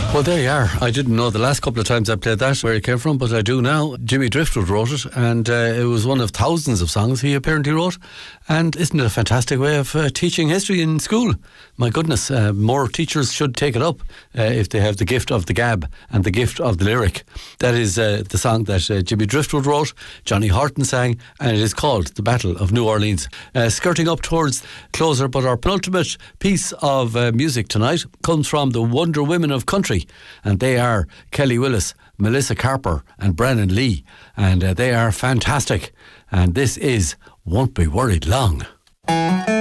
Well, there you are. I didn't know the last couple of times I played that where it came from, but I do now. Jimmy Driftwood wrote it, and it was one of thousands of songs he apparently wrote. And isn't it a fantastic way of teaching history in school? My goodness, more teachers should take it up if they have the gift of the gab and the gift of the lyric. That is the song that Jimmy Driftwood wrote, Johnny Horton sang, and it is called The Battle of New Orleans. Skirting up towards closer, but our penultimate piece of music tonight comes from the Wonder Women of Country. And they are Kelly Willis, Melissa Carper and Brennan Lee, and they are fantastic. And this is Won't Be Worried Long.